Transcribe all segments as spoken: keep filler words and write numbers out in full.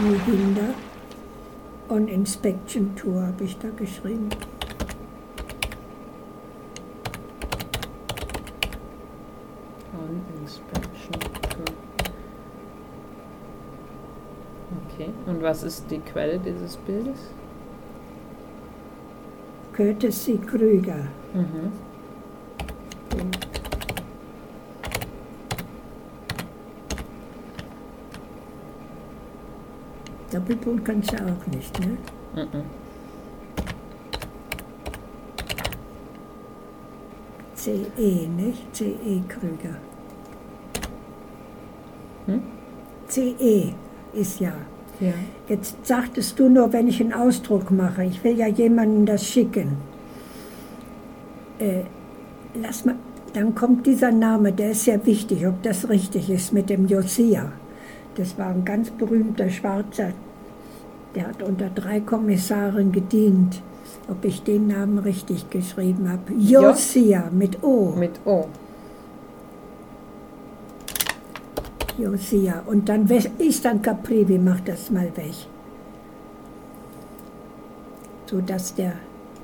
Mohinder on Inspection Tour habe ich da geschrieben. On Inspection Tour. Okay, und was ist die Quelle dieses Bildes? Courtesy Krüger. Mhm. Doppelpunkt kannst du auch nicht, ne? Mhm. C E, nicht? C E Krüger. Hm? C E ist ja. Ja. Jetzt sagtest du nur, wenn ich einen Ausdruck mache, ich will ja jemandem das schicken. Äh, lass mal, dann kommt dieser Name, der ist sehr wichtig, ob das richtig ist mit dem Josiah. Das war ein ganz berühmter Schwarzer, der hat unter drei Kommissaren gedient. Ob ich den Namen richtig geschrieben habe. Josiah mit O. Mit O. Josiah. Und dann Eastern Caprivi macht das mal weg. So dass der.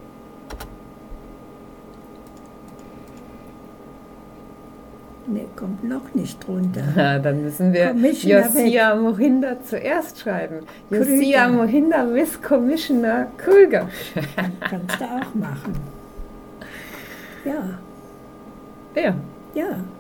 Ne, kommt noch nicht drunter. Ja, dann müssen wir Commissioner Josiah Mohinder zuerst schreiben. Josiah Krüger. Mohinder with Commissioner Krüger. Kannst du auch machen. Ja, Ja. ja.